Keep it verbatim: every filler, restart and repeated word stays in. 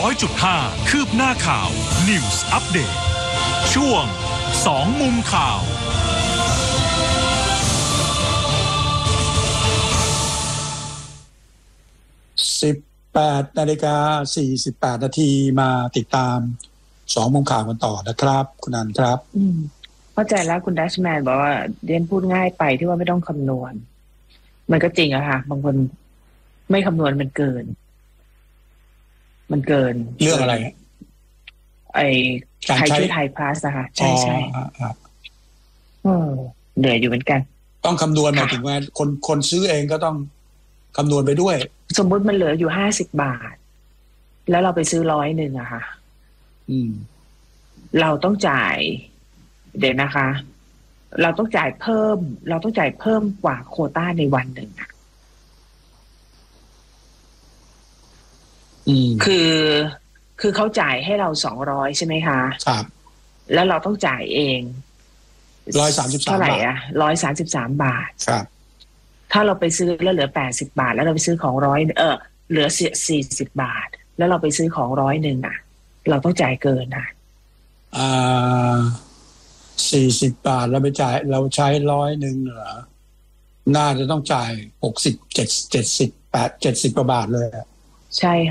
อยจุดห้า คืบหน้าข่าว News Update ช่วงสองมุมข่าวสิบแปดนาฬิกาสี่สิบแปดนาทีมาติดตามสองมุมข่าวกันต่อนะครับคุณนันครับอืมเข้าใจแล้วคุณดัชแมนบอกว่าเรียนพูดง่ายไปที่ว่าไม่ต้องคำนวณมันก็จริงอะค่ะบางคนไม่คำนวณมันเกินมันเกินเรื่องอะไรไอ้ไทยช่วยไทยพลัสอะค่ะใช่ใช่เออเหนื่อยอยู่เหมือนกันต้องคำนวณหมายถึงว่าคนคนซื้อเองก็ต้องคำนวณไปด้วยสมมุติมันเหลืออยู่ห้าสิบบาทแล้วเราไปซื้อร้อยหนึ่งอะค่ะอืมเราต้องจ่ายเดี๋ยวนะคะ เราต้องจ่ายเพิ่มเราต้องจ่ายเพิ่มกว่าโควต้าในวันหนึ่งอะอืมคือคือเขาจ่ายให้เราสองร้อยใช่ไหมคะครับแล้วเราต้องจ่ายเองร้อยสามสิบสามเท่าไหร่อะร้อยสามสิบสามบาทครับถ้าเราไปซื้อแล้วเหลือแปดสิบบาทแล้วเราไปซื้อของร้อยเออเหลือสี่สิบบาทแล้วเราไปซื้อของร้อยหนึ่งอะเราต้องจ่ายเกินนะอ่าสี่สิบบาทเราไปจ่ายเราใช้ร้อยหนึ่งเหรอน่าจะต้องจ่ายหกสิบเจ็ดเจ็ดสิบแปดเจ็ดสิบกว่าบาทเลยใช่